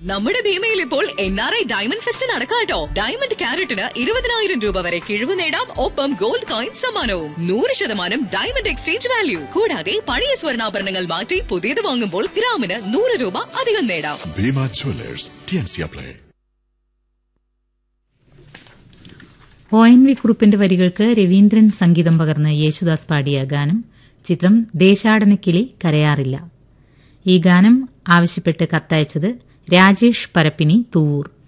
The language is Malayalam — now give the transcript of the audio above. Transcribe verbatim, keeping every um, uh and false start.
നമ്മുടെ ഭീമയിൽ ഇപ്പോൾ N R I diamond fest നടക്കാട്ടോ. Diamond ക്യാരറ്റിന് ഇരുപതിനായിരം രൂപ വരെ കിഴിവ് നേടാം. ഒപ്പം ഗോൾഡ് കോയിൻ സമ്മാനവും. നൂറ് ശതമാനം ഡയമണ്ട് എക്സ്ചേഞ്ച് വാല്യൂ. കൂടാതെ പഴയ സ്വർണ്ണാഭരണങ്ങൾ മാറ്റി പുതിയത് വാങ്ങുമ്പോൾ ഗ്രാമിന് നൂറ് രൂപ അധികം നേടാം. Bhima Jewellers, T N C apply. O N V കുറുപ്പിന്റെ വരികൾക്ക് രവീന്ദ്രൻ സംഗീതം പകർന്ന് യേശുദാസ് പാടിയ ഗാനം. ചിത്രം ദേശാടനക്കിളി കരയാറില്ല. ഈ ഗാനം ആവശ്യപ്പെട്ട് കത്തയച്ചത് രാജേഷ് പരപ്പിനി തൂവൂർ.